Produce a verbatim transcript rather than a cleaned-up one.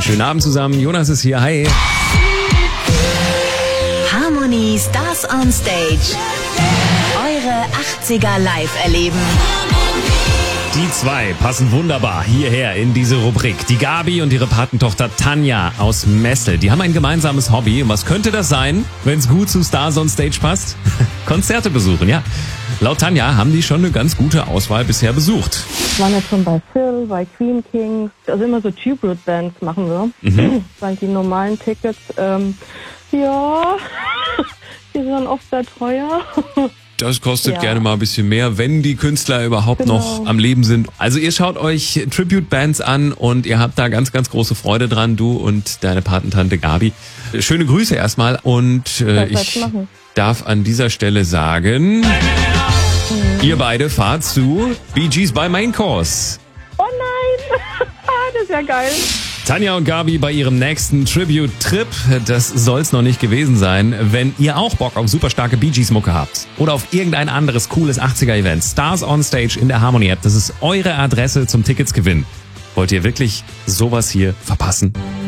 Einen schönen Abend zusammen. Jonas ist hier. Hi. Harmony Stars on Stage. Eure achtziger live erleben. Die zwei passen wunderbar hierher in diese Rubrik. Die Gabi und ihre Patentochter Tanja aus Messel. Die haben ein gemeinsames Hobby. Und was könnte das sein, wenn es gut zu Stars on Stage passt? Konzerte besuchen, ja. Laut Tanja haben die schon eine ganz gute Auswahl bisher besucht. Wir waren jetzt schon bei Phil, bei Queen Kings. Also immer so Tribute-Bands machen wir. Mhm. Weil die normalen Tickets, ähm, ja, die sind dann oft sehr teuer. Das kostet ja. gerne mal ein bisschen mehr, wenn die Künstler überhaupt genau. noch am Leben sind. Also ihr schaut euch Tribute-Bands an und ihr habt da ganz, ganz große Freude dran, du und deine Patentante Gabi. Schöne Grüße erstmal und äh, ich darf an dieser Stelle sagen, mhm. ihr beide fahrt zu Bee Gees bei Main Course. Oh nein, das ist ja geil. Tanja und Gabi bei ihrem nächsten Tribute-Trip. Das soll's noch nicht gewesen sein. Wenn ihr auch Bock auf super starke Bee Gees-Mucke habt oder auf irgendein anderes cooles achtziger-Event, Stars on Stage in der Harmony App, das ist eure Adresse zum Tickets gewinnen. Wollt ihr wirklich sowas hier verpassen?